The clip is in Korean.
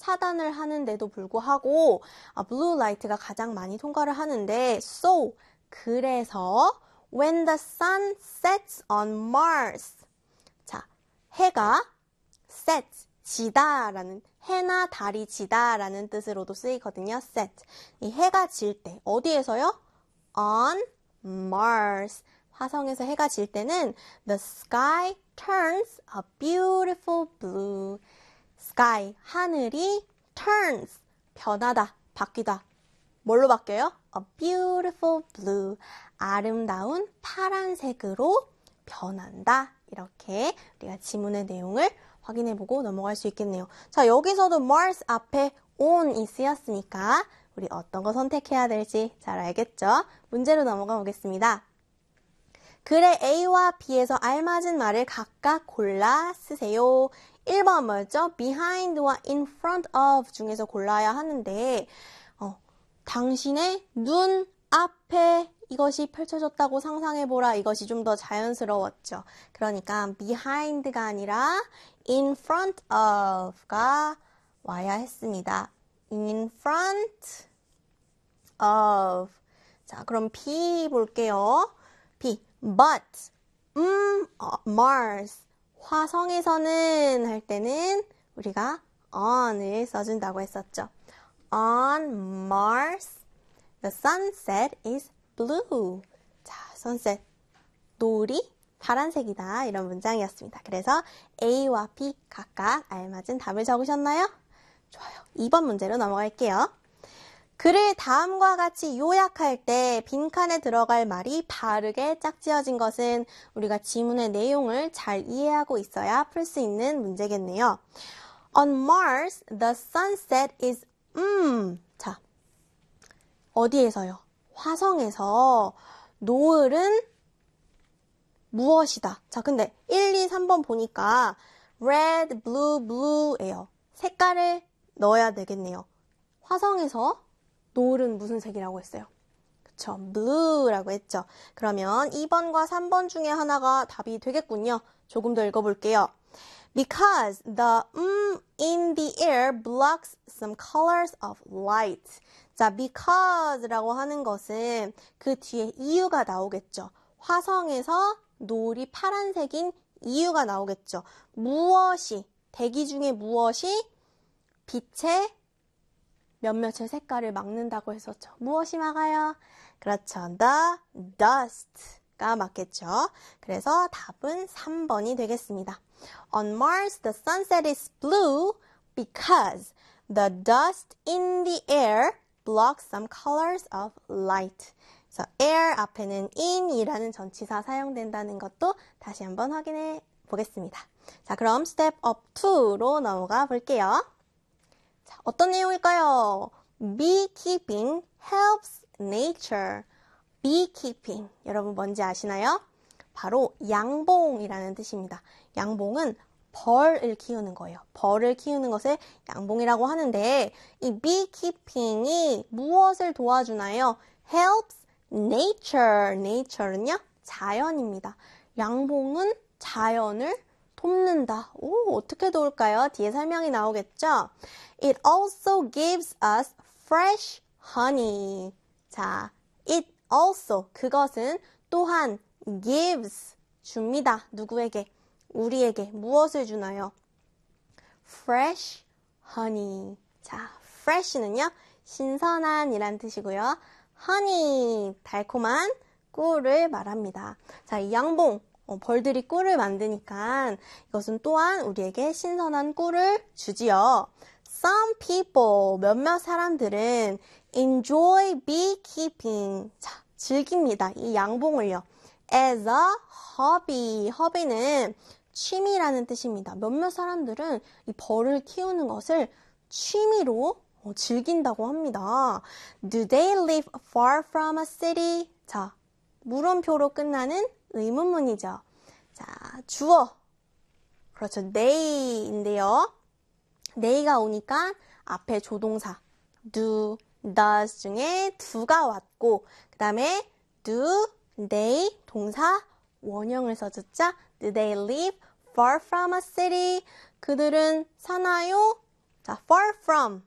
차단을 하는데도 불구하고 blue light가 가장 많이 통과를 하는데 so 그래서 when the sun sets on Mars 자 해가 set 지다라는 해나 달이 지다라는 뜻으로도 쓰이거든요. set 이 해가 질 때 어디에서요? on Mars 화성에서 해가 질 때는 the sky turns a beautiful blue. sky, 하늘이 turns, 변하다, 바뀌다. 뭘로 바뀌어요? a beautiful blue. 아름다운 파란색으로 변한다. 이렇게 우리가 지문의 내용을 확인해보고 넘어갈 수 있겠네요. 자, 여기서도 Mars 앞에 on이 쓰였으니까 우리 어떤 거 선택해야 될지 잘 알겠죠? 문제로 넘어가 보겠습니다. 글의 A와 B에서 알맞은 말을 각각 골라 쓰세요. 1번 뭐였죠? behind와 in front of 중에서 골라야 하는데 당신의 눈 앞에 이것이 펼쳐졌다고 상상해보라. 이것이 좀 더 자연스러웠죠. 그러니까 behind가 아니라 in front of가 와야 했습니다. in front of 자, 그럼 B 볼게요. B But Mars 화성에서는 할 때는 우리가 on을 써준다고 했었죠. On Mars the sunset is blue. 자, sunset 노을이 파란색이다. 이런 문장이었습니다. 그래서 A와 B 각각 알맞은 답을 적으셨나요? 좋아요. 2번 문제로 넘어갈게요. 글을 다음과 같이 요약할 때 빈칸에 들어갈 말이 바르게 짝지어진 것은 우리가 지문의 내용을 잘 이해하고 있어야 풀 수 있는 문제겠네요. On Mars, the sunset is 자, 어디에서요? 화성에서 노을은 무엇이다. 자, 근데 1, 2, 3번 보니까 red, blue, blue예요. 색깔을 넣어야 되겠네요. 화성에서 노을은 무슨 색이라고 했어요? 그쵸, blue라고 했죠. 그러면 2번과 3번 중에 하나가 답이 되겠군요. 조금 더 읽어볼게요. Because the in the air blocks some colors of light. 자, because라고 하는 것은 그 뒤에 이유가 나오겠죠. 화성에서 노을이 파란색인 이유가 나오겠죠. 무엇이, 대기 중에 무엇이 빛의 몇몇의 색깔을 막는다고 했었죠. 무엇이 막아요? 그렇죠. The dust가 맞겠죠. 그래서 답은 3번이 되겠습니다. On Mars, the sunset is blue because the dust in the air blocks some colors of light. 그래서 air 앞에는 in이라는 전치사 사용된다는 것도 다시 한번 확인해 보겠습니다. 자, 그럼 step up 2로 넘어가 볼게요. 자, 어떤 내용일까요? Beekeeping helps nature. Beekeeping, 여러분 뭔지 아시나요? 바로 양봉이라는 뜻입니다. 양봉은 벌을 키우는 거예요. 벌을 키우는 것을 양봉이라고 하는데 이 beekeeping이 무엇을 도와주나요? helps nature. nature는요? 자연입니다. 양봉은 자연을 돕는다. 오, 어떻게 도울까요? 뒤에 설명이 나오겠죠? It also gives us fresh honey. 자, it also, 그것은 또한 gives, 줍니다. 누구에게? 우리에게 무엇을 주나요? fresh honey. 자, fresh는요, 신선한 이란 뜻이고요. honey, 달콤한 꿀을 말합니다. 자, 이 양봉, 벌들이 꿀을 만드니까 이것은 또한 우리에게 신선한 꿀을 주지요. Some people, 몇몇 사람들은 enjoy beekeeping. 자, 즐깁니다. 이 양봉을요. As a hobby. hobby는 취미라는 뜻입니다. 몇몇 사람들은 이 벌을 키우는 것을 취미로 즐긴다고 합니다. Do they live far from a city? 자, 물음표로 끝나는 의문문이죠. 자, 주어. 그렇죠. they인데요. they가 오니까 앞에 조동사 do, does 중에 do가 왔고 그 다음에 do, they 동사 원형을 써줬죠. Do they live far from a city? 그들은 사나요? 자, far from